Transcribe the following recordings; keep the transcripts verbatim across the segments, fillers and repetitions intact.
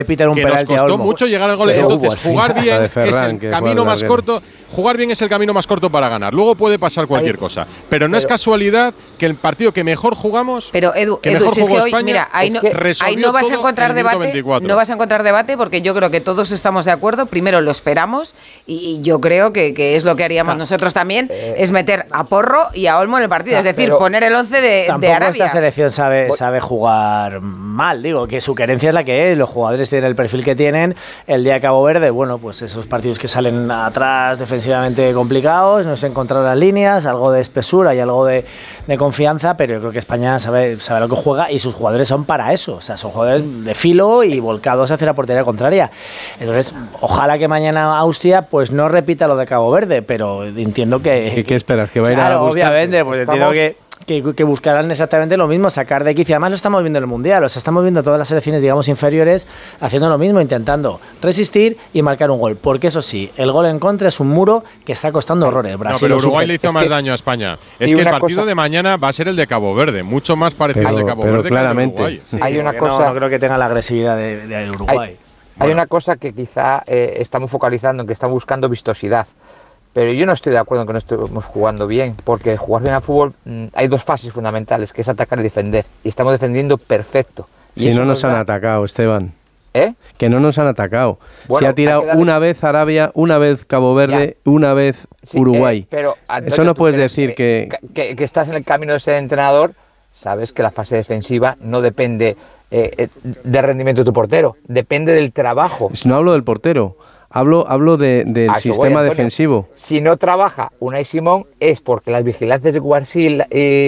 Peter un que nos costó mucho llegar al gol. Pero Entonces, jugar bien Ferran, es el camino más corto. Jugar bien es el camino más corto para ganar. Luego puede pasar cualquier Ahí, cosa. Pero no pero, es casualidad que el partido que mejor jugamos, pero Edu, que Edu, mejor si es jugó que hoy, España, mira, ahí no, ahí no vas a encontrar debate. No vas a encontrar debate porque yo creo que todos estamos de acuerdo. Primero lo esperamos y, y yo creo que, que es lo que haríamos claro. nosotros también, eh, es meter a Porro y a Olmo en el partido. Claro, es decir, poner el once de, de Arabia. Esta selección sabe, sabe jugar mal. Digo, que su querencia es la que es. Los jugadores tienen el perfil que tienen. El día de Cabo Verde, bueno, pues esos partidos que salen atrás defensivamente complicados, no se encontraron las líneas, algo de espesura y algo de, de confianza, pero yo creo que España sabe, sabe lo que juega y sus jugadores son para eso, o sea, son jugadores de filo y volcados hacia la portería contraria. Entonces, ojalá que mañana Austria pues no repita lo de Cabo Verde, pero entiendo que... ¿Qué, qué esperas? ¿Que va a ir claro, a buscar? Obviamente, pues entiendo que... Que, que buscarán exactamente lo mismo, sacar de quicio. Además lo estamos viendo en el Mundial, o sea, estamos viendo todas las selecciones, digamos, inferiores haciendo lo mismo, intentando resistir y marcar un gol, porque eso sí, el gol en contra es un muro que está costando horrores. Brasil, no, pero Uruguay le hizo es más que, daño a España. Es que el partido cosa, de mañana va a ser el de Cabo Verde, mucho más parecido pero, al de Cabo pero Verde claramente. que el de Uruguay. Sí, hay una cosa, no, no creo que tenga la agresividad de, de Uruguay. Hay, bueno. hay una cosa que quizá eh, estamos focalizando, en que estamos buscando vistosidad. Pero yo no estoy de acuerdo en que no estemos jugando bien, porque jugar bien al fútbol mmm, hay dos fases fundamentales, que es atacar y defender. Y estamos defendiendo perfecto. Y si no nos han atacado, Esteban. ¿Eh? Que no nos han atacado. Bueno, se ha tirado darle... una vez Arabia, una vez Cabo Verde, ya. una vez sí, Uruguay. Eh, pero, Antonio, eso no puedes decir que... Que, que estás en el camino de ser entrenador, sabes que la fase defensiva no depende eh, del rendimiento de tu portero, depende del trabajo. No hablo del portero. Hablo, hablo de, del sistema voy, defensivo. Si no trabaja Unai Simón es porque las vigilancias de Guarsil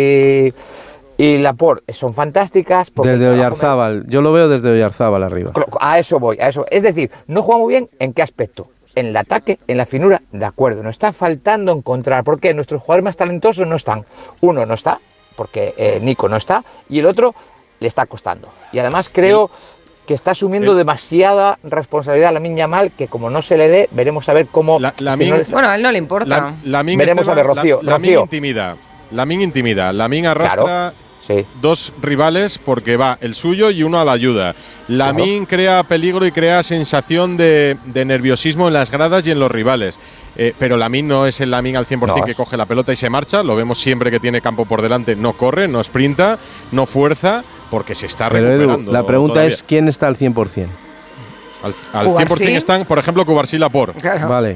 y, y Laporte son fantásticas. Desde Oyarzábal, yo lo veo desde Oyarzábal arriba. A eso voy, a eso. Es decir, no juega muy bien, ¿en qué aspecto? En el ataque, en la finura, de acuerdo. Nos está faltando encontrar, porque nuestros jugadores más talentosos no están. Uno no está, porque eh, Nico no está, y el otro le está costando. Y además creo... Sí. que está asumiendo demasiada responsabilidad a Lamine Yamal, que como no se le dé, veremos a ver cómo... La, la si min, no les... Bueno, a él no le importa. La, la min veremos Esteban, a ver, Rocío. La, la min intimida. La min intimida. La min arrastra claro, sí. dos rivales porque va el suyo y uno a la ayuda. La claro. min crea peligro y crea sensación de, de nerviosismo en las gradas y en los rivales. Eh, pero Lamine no es el Lamine al cien por cien no. que coge la pelota y se marcha. Lo vemos siempre que tiene campo por delante. No corre, no sprinta, no fuerza, porque se está pero recuperando. Edu, la pregunta todavía. es ¿quién está al cien por cien? Al, al cien por cien están, por ejemplo, Cubarsí y Laporte. Claro. Vale,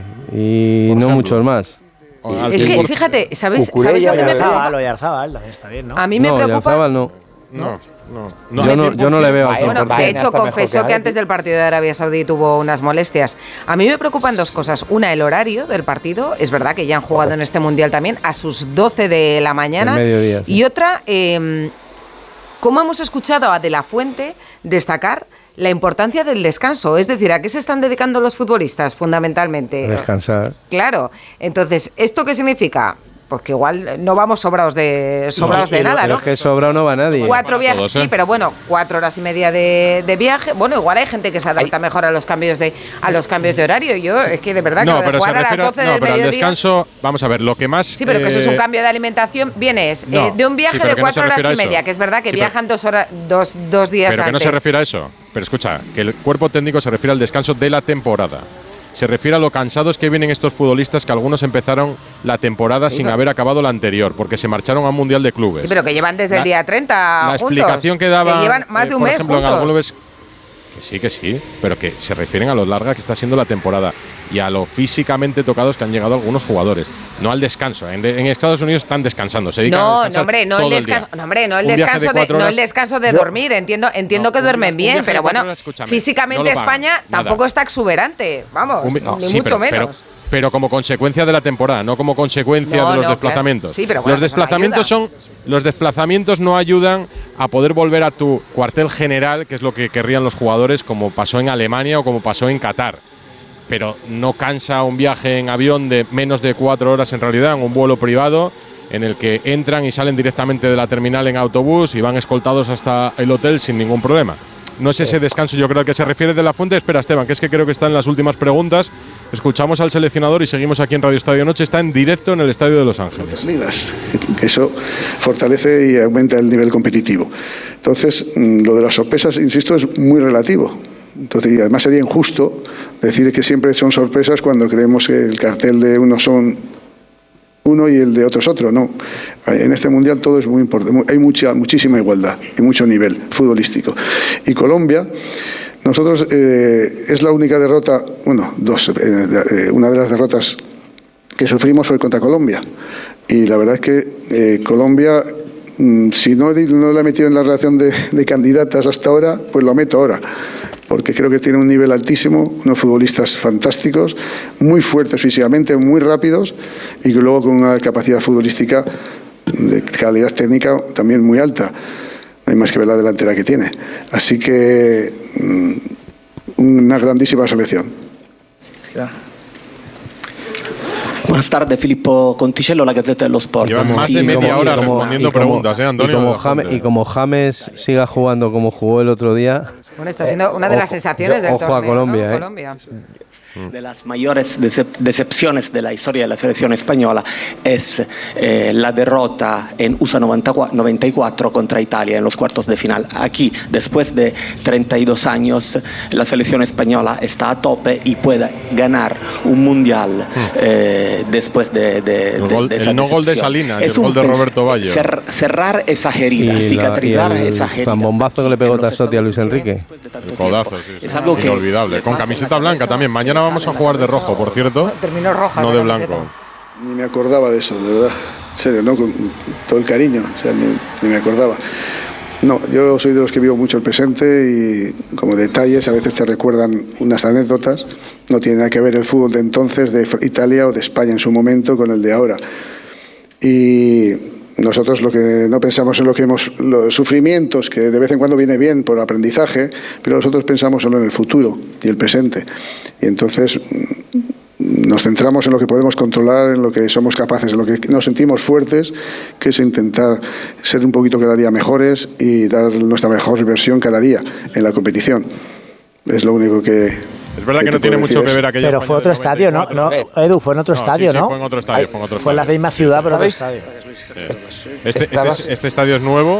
y por no ejemplo. muchos más. Es que, fíjate, ¿sabéis, ¿sabéis lo que me preocupa? Lo está bien, ¿no? A mí me no, preocupa… Yarzabal no. No. No, no, yo, no, yo no le veo al bueno, de hecho confesó que antes del partido de Arabia Saudí tuvo unas molestias. A mí me preocupan dos cosas. Una, el horario del partido. Es verdad que ya han jugado en este Mundial también a sus doce de la mañana. Mediodía, sí. Y otra, eh, cómo hemos escuchado a De La Fuente destacar la importancia del descanso. Es decir, ¿a qué se están dedicando los futbolistas fundamentalmente? A descansar. Claro. Entonces, ¿esto qué significa? Pues que igual no vamos sobrados de sobrados no, de nada, pero ¿no? Es que sobrado no va nadie. Cuatro viajes, todos, ¿eh? sí, pero bueno, cuatro horas y media de, de viaje. Bueno, igual hay gente que se adapta Ay. mejor a los cambios de a los cambios de horario. Yo es que de verdad no, que lo de pero jugar a las doce no, del pero mediodía. El descanso, vamos a ver, lo que más. Sí, pero eh, que eso es un cambio de alimentación. Vienes no, eh, de un viaje sí, de cuatro no horas y media, eso. que es verdad que sí, viajan pero, dos horas, dos, dos días pero antes. Pero que no se refiere a eso. Pero escucha, que el cuerpo técnico se refiere al descanso de la temporada. Se refiere a lo cansados que vienen estos futbolistas, que algunos empezaron la temporada sí, sin pero, haber acabado la anterior, porque se marcharon a un Mundial de Clubes. Sí, pero que llevan desde la, el día treinta La juntos, explicación que daba… Que llevan más eh, de un por mes ejemplo, juntos. En algunos clubes, que sí, que sí, pero que se refieren a lo larga que está siendo la temporada y a lo físicamente tocados que han llegado algunos jugadores, no al descanso. En, en Estados Unidos están descansando, se dedican no, a descansar no, hombre, no todo el descanso, el no, hombre, no el un descanso de, de no el descanso de dormir, entiendo, entiendo no, que duermen un, bien, un pero bueno, horas, físicamente no España nada. tampoco está exuberante, vamos, un, no, ni sí, mucho pero, menos. Pero, pero como consecuencia de la temporada, no como consecuencia no, de los no, desplazamientos. Claro. Sí, pero bueno, los desplazamientos son los desplazamientos no ayudan a poder volver a tu cuartel general, que es lo que querrían los jugadores, como pasó en Alemania o como pasó en Qatar. Pero no cansa un viaje en avión de menos de cuatro horas en realidad, en un vuelo privado, en el que entran y salen directamente de la terminal en autobús y van escoltados hasta el hotel sin ningún problema. No es ese descanso, yo creo, al que se refiere De La Fuente. Espera, Esteban, que es que creo que está en las últimas preguntas. Escuchamos al seleccionador y seguimos aquí en Radio Estadio Noche. Está en directo en el Estadio de Los Ángeles. Ligas. Eso fortalece y aumenta el nivel competitivo. Entonces, lo de las sorpresas, insisto, es muy relativo. Entonces, y además sería injusto decir que siempre son sorpresas cuando creemos que el cartel de unos son uno y el de otros otro. No. En este mundial todo es muy importante. Hay mucha, muchísima igualdad y mucho nivel futbolístico. Y Colombia, nosotros eh, es la única derrota, bueno, dos, eh, una de las derrotas que sufrimos fue contra Colombia. Y la verdad es que eh, Colombia, mmm, si no, no la he metido en la relación de, de candidatas hasta ahora, pues lo meto ahora. Porque creo que tiene un nivel altísimo, unos futbolistas fantásticos, muy fuertes físicamente, muy rápidos y que luego con una capacidad futbolística de calidad técnica también muy alta. No hay más que ver la delantera que tiene. Así que mmm, una grandísima selección. Buenas tardes, Filippo Conticello, La Gazzetta dello Sport. Llevan más de media hora respondiendo preguntas, ¿eh, Antonio? Y como, James, y como James siga jugando como jugó el otro día... Bueno, está siendo una de las sensaciones del torneo, ojo a Colombia, ¿no? ¿eh? Colombia. De las mayores decep decepciones de la historia de la selección española es eh, la derrota en U S A noventa y cuatro contra Italia en los cuartos de final. Aquí, después de treinta y dos años, la selección española está a tope y puede ganar un mundial eh, después de, de, el, de, gol, de esa el no gol de Salinas, es el gol de Roberto Baggio. Cer cerrar esa herida, y cicatrizar la, y el esa herida. zambombazo que le pegó Tassotti a Luis Enrique. El codazo, sí, sí. Es algo que inolvidable. Con camiseta blanca también. Mañana vamos a jugar de rojo, por cierto. Terminó roja. No de blanco. Ni me acordaba de eso, de verdad. En serio, ¿no? Con todo el cariño, o sea, ni, ni me acordaba. No, yo soy de los que vivo mucho el presente y como detalles a veces te recuerdan unas anécdotas. No tiene nada que ver el fútbol de entonces, de Italia o de España en su momento, con el de ahora. Y nosotros lo que no pensamos en lo que hemos, los sufrimientos, que de vez en cuando viene bien por aprendizaje, pero nosotros pensamos solo en el futuro y el presente. Y entonces nos centramos en lo que podemos controlar, en lo que somos capaces, en lo que nos sentimos fuertes, que es intentar ser un poquito cada día mejores y dar nuestra mejor versión cada día en la competición. Es lo único que... Es verdad que no tiene mucho que ver aquella. Pero fue otro estadio, ¿no? no Edu, fue en otro no, estadio, sí, ¿no? Sí, fue en otro estadio, fue en otro estadio. Fue en la misma ciudad, pero otro estadio. Este, este, este estadio es nuevo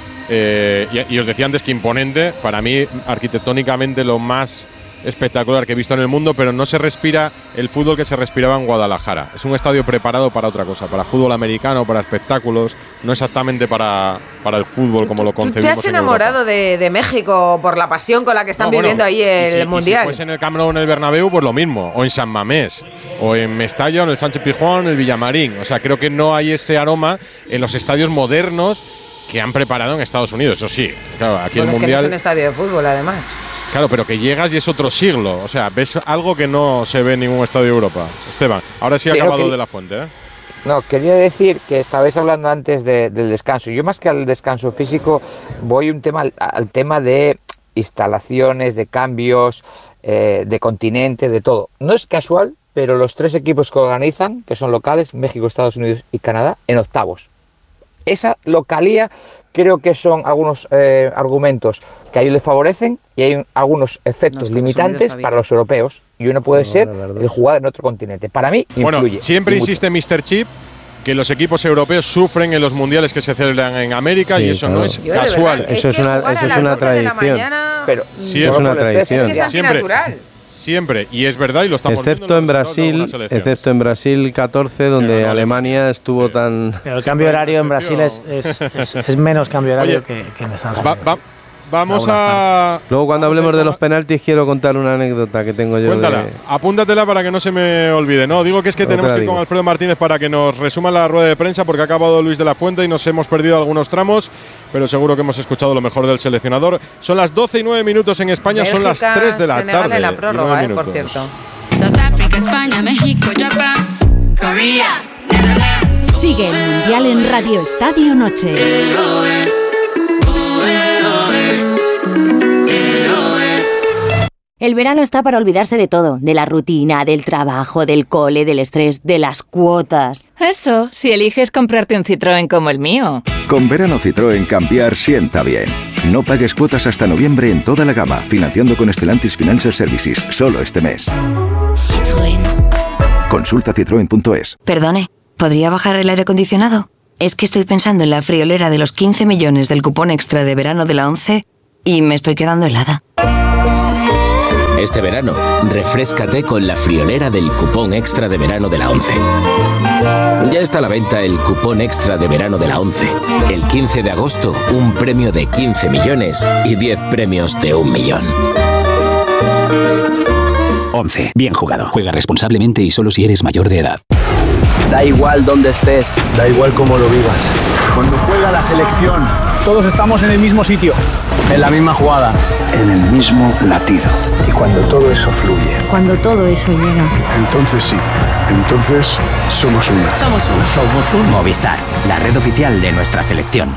eh, y, y os decía antes que imponente. Para mí, arquitectónicamente, lo más espectacular que he visto en el mundo, pero no se respira el fútbol que se respiraba en Guadalajara. Es un estadio preparado para otra cosa, para fútbol americano, para espectáculos, no exactamente para, para el fútbol como lo concebimos. ¿Tú te has enamorado de, de México por la pasión con la que están no, viviendo bueno, ahí el y si, Mundial? Y si fuese en el Camp Nou, en el Bernabéu, pues lo mismo, o en San Mamés, o en Mestalla, o en el Sánchez Pizjuán, en el Villamarín. O sea, creo que no hay ese aroma en los estadios modernos que han preparado en Estados Unidos. Eso sí, claro, aquí bueno, el es Mundial… que no es un estadio de fútbol, además. Claro, pero que llegas y es otro siglo. O sea, ves algo que no se ve en ningún estadio de Europa. Esteban, ahora sí ha acabado que, de la fuente, ¿eh? No, quería decir que estabais hablando antes de, del descanso. Yo más que al descanso físico voy un tema al, al tema de instalaciones, de cambios, eh, de continente, de todo. No es casual, pero los tres equipos que organizan, que son locales, México, Estados Unidos y Canadá, en octavos. Esa localía creo que son algunos eh, argumentos que a ellos les favorecen y hay algunos efectos no, limitantes para los europeos y uno puede no, ser el jugar en otro continente. Para mí bueno, influye. Siempre insiste míster Chip que los equipos europeos sufren en los mundiales que se celebran en América sí, y eso claro. no es Yo casual. Verdad, eso es, es una, eso es una tradición. Pero sí, es una tradición. Es siempre, natural. Siempre, y es verdad, y lo estamos excepto viendo en Brasil, excepto en Brasil catorce, donde no, Alemania estuvo sí. tan… Pero el cambio horario en Brasil es, es, es, es menos cambio horario Oye, que, que en Estados Unidos. Va, va, vamos a… Luego cuando hablemos de los penaltis quiero contar una anécdota que tengo yo. Cuéntala, de… apúntatela para que no se me olvide. No, digo que es que no tenemos que ir con Alfredo Martínez para que nos resuma la rueda de prensa porque ha acabado Luis de la Fuente y nos hemos perdido algunos tramos, pero seguro que hemos escuchado lo mejor del seleccionador. Son las doce y nueve minutos en España, Bélgica, son las tres de la Senegal tarde. En la prórroga, eh, por cierto. South Africa, España, México, Japón, Corea, Netherlands. Sigue el Mundial en Radio Estadio Noche. El verano está para olvidarse de todo, de la rutina, del trabajo, del cole, del estrés, de las cuotas. Eso, si eliges comprarte un Citroën como el mío. Con verano Citroën cambiar sienta bien. No pagues cuotas hasta noviembre en toda la gama, financiando con Stellantis Financial Services, solo este mes. Citroën. Consulta citroen punto es. Perdone, ¿podría bajar el aire acondicionado? Es que estoy pensando en la friolera de los quince millones del cupón extra de verano de la ONCE y me estoy quedando helada. Este verano, refréscate con la friolera del cupón extra de verano de la ONCE. Ya está a la venta el cupón extra de verano de la ONCE. El quince de agosto, un premio de quince millones y diez premios de un millón. ONCE. Bien jugado. Juega responsablemente y solo si eres mayor de edad. Da igual dónde estés. Da igual cómo lo vivas. Cuando juega la selección, todos estamos en el mismo sitio. En la misma jugada. En el mismo latido. Y cuando todo eso fluye. Cuando todo eso llega. Entonces sí. Entonces somos uno. Somos uno. Somos un Movistar. La red oficial de nuestra selección.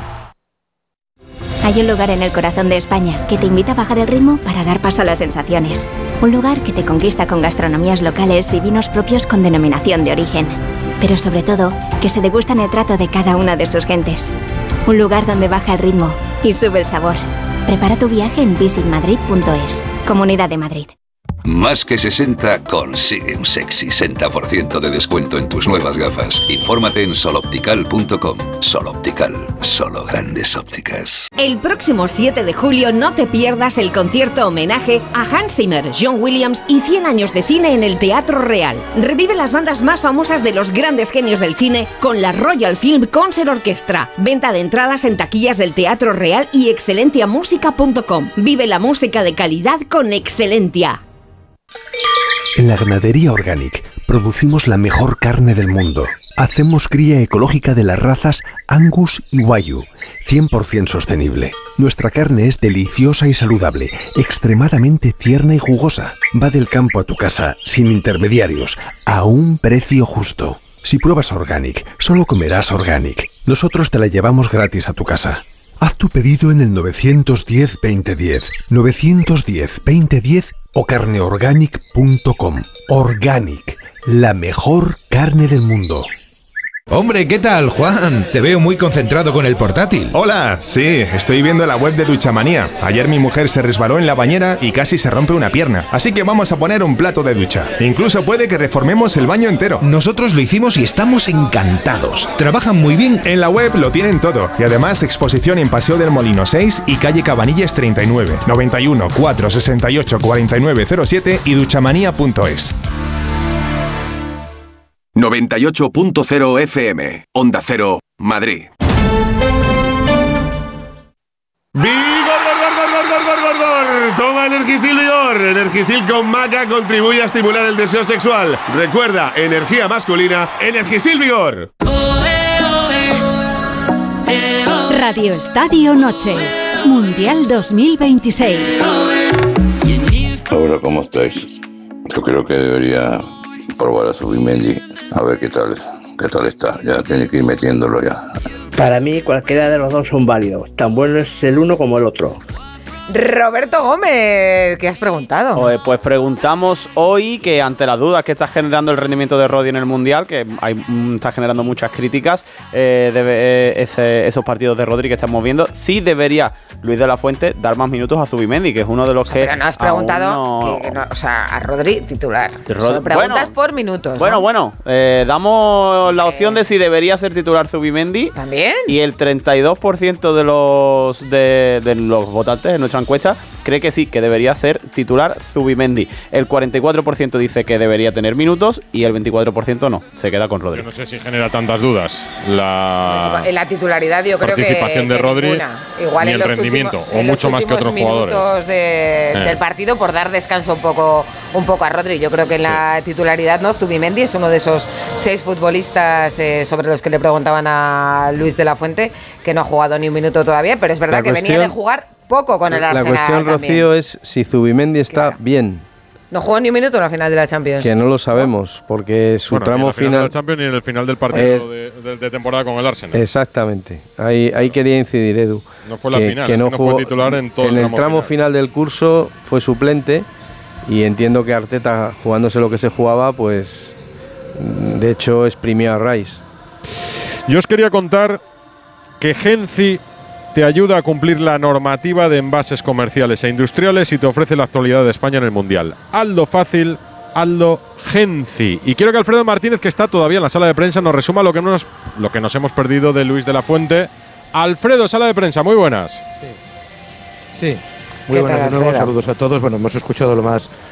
Hay un lugar en el corazón de España que te invita a bajar el ritmo para dar paso a las sensaciones. Un lugar que te conquista con gastronomías locales y vinos propios con denominación de origen. Pero sobre todo, que se degustan el trato de cada una de sus gentes. Un lugar donde baja el ritmo y sube el sabor. Prepara tu viaje en visit madrid punto es. Comunidad de Madrid. Más que sesenta consigue un sexy sesenta por ciento de descuento en tus nuevas gafas. Infórmate en sol optical punto com. Sol Optical, solo grandes ópticas. El próximo siete de julio no te pierdas el concierto homenaje a Hans Zimmer, John Williams y cien años de cine en el Teatro Real. Revive las bandas más famosas de los grandes genios del cine con la Royal Film Concert Orchestra. Venta de entradas en taquillas del Teatro Real y excelentia música punto com. Vive la música de calidad con Excelentia. En la Ganadería Organic producimos la mejor carne del mundo. Hacemos cría ecológica de las razas Angus y Wagyu, cien por ciento sostenible. Nuestra carne es deliciosa y saludable, extremadamente tierna y jugosa. Va del campo a tu casa, sin intermediarios, a un precio justo. Si pruebas Organic, solo comerás Organic. Nosotros te la llevamos gratis a tu casa. Haz tu pedido en el nueve uno cero, veinte diez, nueve uno cero, veinte diez o carne organic punto com. Organic, la mejor carne del mundo. Hombre, ¿qué tal, Juan? Te veo muy concentrado con el portátil. Hola, sí, estoy viendo la web de Duchamanía. Ayer mi mujer se resbaló en la bañera y casi se rompe una pierna. Así que vamos a poner un plato de ducha. Incluso puede que reformemos el baño entero. Nosotros lo hicimos y estamos encantados. Trabajan muy bien. En la web lo tienen todo. Y además exposición en Paseo del Molino seis y calle Cabanillas treinta y nueve, noventa y uno, cuatrocientos sesenta y ocho, cuarenta y nueve cero siete y duchamanía punto es. noventa y ocho punto cero F M, Onda Cero, Madrid. ¡Vigor, gor, gor, gor, gor, gor, gor, gor! Toma Energisil Vigor. Energisil con maca contribuye a estimular el deseo sexual. Recuerda, energía masculina, Energisil Vigor. Radio Estadio Noche, Mundial dos mil veintiséis. Hola, ¿cómo estáis? Yo creo que debería probar a Zubimendi, a ver qué tal, qué tal está. Ya tiene que ir metiéndolo ya. Para mí cualquiera de los dos son válidos. Tan bueno es el uno como el otro. Roberto Gómez, ¿qué has preguntado? Pues, pues preguntamos hoy que ante las dudas que está generando el rendimiento de Rodri en el Mundial, que hay, está generando muchas críticas, eh, de, eh, ese, esos partidos de Rodri que estamos viendo, sí debería Luis de la Fuente dar más minutos a Zubimendi, que es uno de los que... Pero no has preguntado, no... Que, que no, o sea, a Rodri titular. Rod... Preguntas bueno, por minutos, ¿no? Bueno, bueno, eh, damos la opción de si debería ser titular Zubimendi. ¿También? Y el treinta y dos por ciento de los, de, de los votantes en nuestra encuesta cree que sí, que debería ser titular Zubimendi. El cuarenta y cuatro por ciento dice que debería tener minutos y el veinticuatro por ciento no, se queda con Rodri. Yo no sé si genera tantas dudas la, en la titularidad, yo creo que participación de que Rodri igual ni en el los rendimiento últimos, o mucho más que otros jugadores de, eh. del partido por dar descanso un poco un poco a Rodri. Yo creo que en la sí. titularidad no, Zubimendi es uno de esos seis futbolistas eh, sobre los que le preguntaban a Luis de la Fuente, que no ha jugado ni un minuto todavía, pero es verdad la que cuestión, venía de jugar poco con el Arsenal. La cuestión, también. Rocío, es si Zubimendi está claro. bien. No jugó ni un minuto en la final de la Champions. Que no lo sabemos, porque su bueno, tramo ni en la final, final de la Champions ni en el final del partido es, de, de, de temporada con el Arsenal. Exactamente. Ahí, ahí quería incidir, Edu. No fue la que, final, que es no, que no jugó, fue titular en todo en el el tramo, tramo final. final del curso fue suplente y entiendo que Arteta, jugándose lo que se jugaba, pues de hecho exprimió a Rice. Yo os quería contar que Genci te ayuda a cumplir la normativa de envases comerciales e industriales y te ofrece la actualidad de España en el Mundial. Hazlo fácil, hazlo Genci. Y quiero que Alfredo Martínez, que está todavía en la sala de prensa, nos resuma lo que nos, lo que nos hemos perdido de Luis de la Fuente. Alfredo, sala de prensa, muy buenas. Sí, sí. Muy buenas de nuevo, saludos a todos. Bueno, hemos escuchado lo más